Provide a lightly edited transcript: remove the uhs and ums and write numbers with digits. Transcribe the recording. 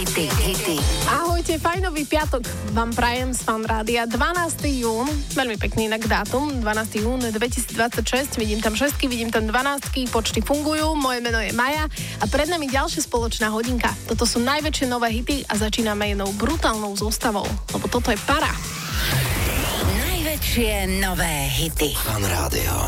Hity. Ahojte, fajnový piatok vám prajem z Fan Rádia. 12. jún, veľmi pekný inak dátum, 12. jún 2026, vidím tam šestky, vidím tam 12, počty fungujú, moje meno je Maja a pred nami ďalšia spoločná hodinka. Toto sú najväčšie nové hity a začíname jednou brutálnou zostavou, lebo toto je para. Najväčšie nové hity. Fan Rádio.